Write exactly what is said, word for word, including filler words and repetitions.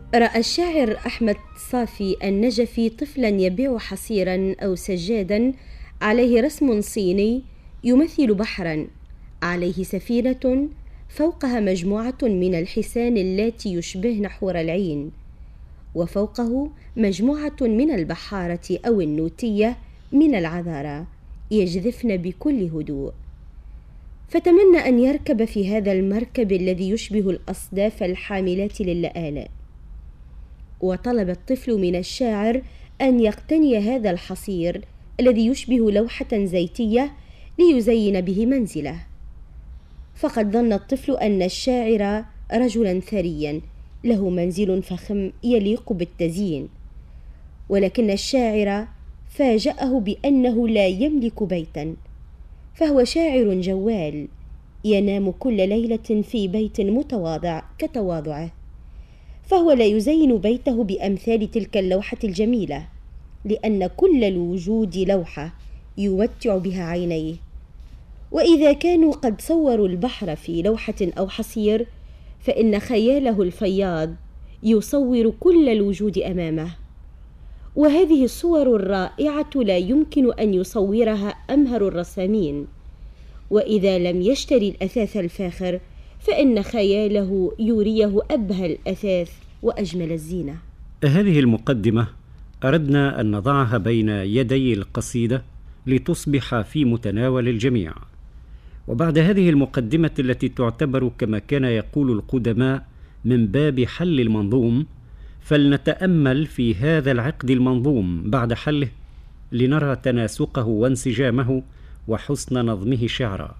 رأى الشاعر أحمد صافي النجفي طفلا يبيع حصيرا أو سجادا عليه رسم صيني يمثل بحرا عليه سفينة فوقها مجموعة من الحسان اللاتي يشبهن حور العين، وفوقه مجموعة من البحارة أو النوتية من العذارى يجذفن بكل هدوء، فتمنى أن يركب في هذا المركب الذي يشبه الأصداف الحاملات للآلاء. وطلب الطفل من الشاعر أن يقتني هذا الحصير الذي يشبه لوحة زيتية ليزين به منزله، فقد ظن الطفل أن الشاعر رجلا ثريا له منزل فخم يليق بالتزيين، ولكن الشاعر فاجأه بأنه لا يملك بيتا، فهو شاعر جوال ينام كل ليلة في بيت متواضع كتواضعه، فهو لا يزين بيته بأمثال تلك اللوحة الجميلة، لأن كل الوجود لوحة يمتع بها عينيه، وإذا كانوا قد صوروا البحر في لوحة أو حصير فإن خياله الفياض يصور كل الوجود أمامه، وهذه الصور الرائعة لا يمكن أن يصورها أمهر الرسامين، وإذا لم يشتري الأثاث الفاخر فإن خياله يوريه أبهى الأثاث وأجمل الزينة. هذه المقدمة أردنا أن نضعها بين يدي القصيدة لتصبح في متناول الجميع. وبعد هذه المقدمة التي تعتبر كما كان يقول القدماء من باب حل المنظوم، فلنتأمل في هذا العقد المنظوم بعد حله لنرى تناسقه وانسجامه وحسن نظمه شعرا.